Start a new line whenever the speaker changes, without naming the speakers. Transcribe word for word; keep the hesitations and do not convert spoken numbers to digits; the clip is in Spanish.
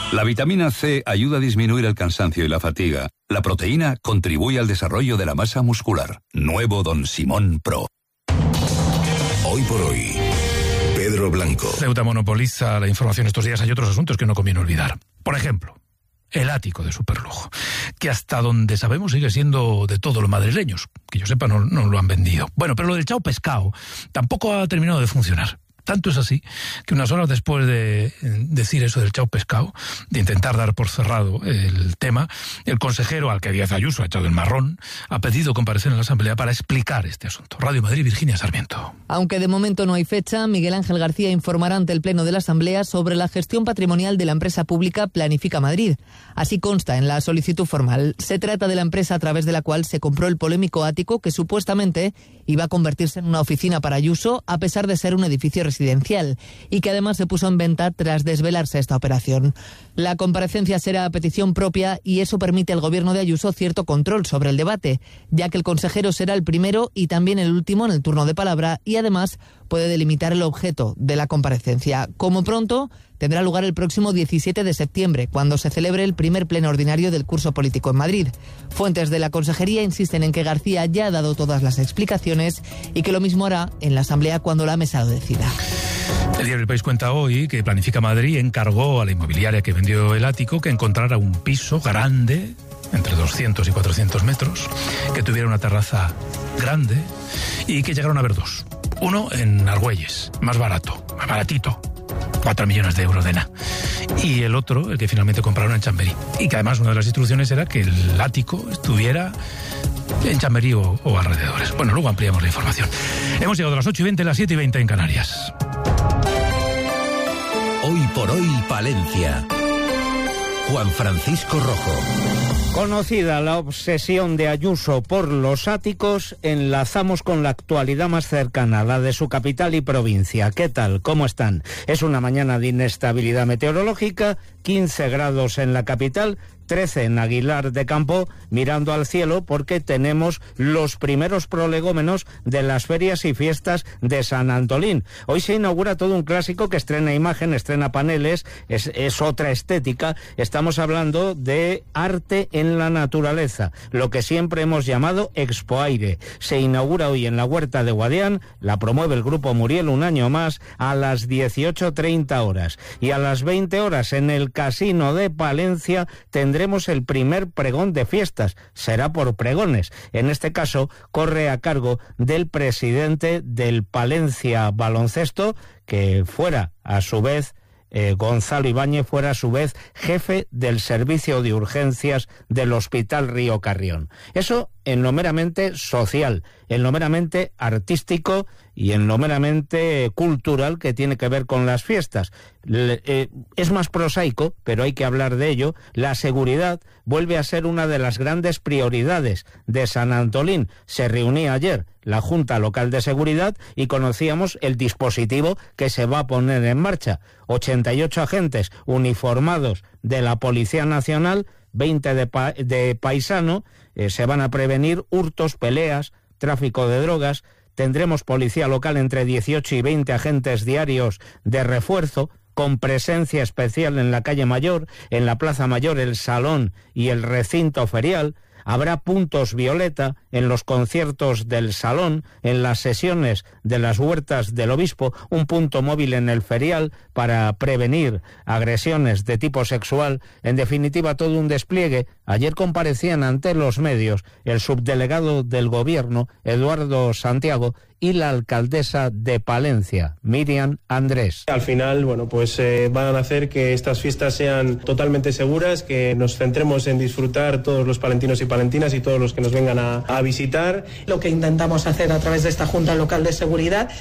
La vitamina C ayuda a disminuir el cansancio y la fatiga. La proteína contribuye al desarrollo de la masa muscular. Nuevo Don Simón Pro.
Hoy por hoy, Pedro Blanco.
Ceuta monopoliza la información estos días. Hay otros asuntos que no conviene olvidar. Por ejemplo, el ático de superlujo, que hasta donde sabemos sigue siendo de todos los madrileños. Que yo sepa, no, no lo han vendido. Bueno, pero lo del Chao Pescado tampoco ha terminado de funcionar. Tanto es así que unas horas después de decir eso del Chao Pescado, de intentar dar por cerrado el tema, el consejero al que Díaz Ayuso ha echado el marrón ha pedido comparecer en la Asamblea para explicar este asunto. Radio Madrid, Virginia Sarmiento.
Aunque de momento no hay fecha, Miguel Ángel García informará ante el Pleno de la Asamblea sobre la gestión patrimonial de la empresa pública Planifica Madrid. Así consta en la solicitud formal. Se trata de la empresa a través de la cual se compró el polémico ático que supuestamente iba a convertirse en una oficina para Ayuso a pesar de ser un edificio residencial. residencial y que además se puso en venta tras desvelarse esta operación. La comparecencia será a petición propia y eso permite al gobierno de Ayuso cierto control sobre el debate, ya que el consejero será el primero y también el último en el turno de palabra y además puede delimitar el objeto de la comparecencia. Como pronto, tendrá lugar el próximo diecisiete de septiembre, cuando se celebre el primer pleno ordinario del curso político en Madrid. Fuentes de la Consejería insisten en que García ya ha dado todas las explicaciones y que lo mismo hará en la Asamblea cuando la mesa lo decida.
El diario El País cuenta hoy que Planifica Madrid encargó a la inmobiliaria que vendió el ático que encontrara un piso grande, entre doscientos y cuatrocientos metros, que tuviera una terraza grande y que llegaron a ver dos. Uno en Argüelles, más barato, más baratito, cuatro millones de euros de nada. Y el otro, el que finalmente compraron en Chamberí. Y que además una de las instrucciones era que el ático estuviera en Chamberí o, o alrededores. Bueno, luego ampliamos la información. Hemos llegado a las ocho y veinte, las siete y veinte en Canarias.
Hoy por hoy, Palencia. Juan Francisco Rojo.
Conocida la obsesión de Ayuso por los áticos, enlazamos con la actualidad más cercana, la de su capital y provincia. ¿Qué tal? ¿Cómo están? Es una mañana de inestabilidad meteorológica, quince grados en la capital, trece en Aguilar de Campo, mirando al cielo porque tenemos los primeros prolegómenos de las ferias y fiestas de San Antolín. Hoy se inaugura todo un clásico que estrena imagen, estrena paneles, es, es otra estética. Estamos hablando de arte en la naturaleza, lo que siempre hemos llamado Expoaire. Se inaugura hoy en la Huerta de Guadián, la promueve el Grupo Muriel un año más, a las dieciocho treinta horas. Y a las veinte horas en el Casino de Palencia tendremos Tendremos el primer pregón de fiestas, será por pregones. En este caso, corre a cargo del presidente del Palencia Baloncesto, que fuera, a su vez, eh, Gonzalo Ibáñez, fuera a su vez jefe del servicio de urgencias del Hospital Río Carrión. Eso en lo meramente social, en lo meramente artístico y en lo meramente cultural que tiene que ver con las fiestas. Le, eh, es más prosaico, pero hay que hablar de ello. La seguridad vuelve a ser una de las grandes prioridades de San Antolín. Se reunía ayer la Junta Local de Seguridad y conocíamos el dispositivo que se va a poner en marcha. ochenta y ocho agentes uniformados de la Policía Nacional, veinte de, pa- de paisano, eh, se van a prevenir hurtos, peleas, tráfico de drogas. Tendremos policía local entre dieciocho y veinte agentes diarios de refuerzo, con presencia especial en la calle Mayor, en la Plaza Mayor, el Salón y el recinto ferial. Habrá puntos violeta en los conciertos del Salón, en las sesiones de las huertas del Obispo, un punto móvil en el ferial para prevenir agresiones de tipo sexual. En definitiva, todo un despliegue. Ayer comparecían ante los medios el subdelegado del Gobierno, Eduardo Santiago, y la alcaldesa de Palencia, Miriam Andrés.
Al final, bueno, pues eh, van a hacer que estas fiestas sean totalmente seguras, que nos centremos en disfrutar todos los palentinos y palentinas y todos los que nos vengan a, a visitar.
Lo que intentamos hacer a través de esta Junta Local de Seguridad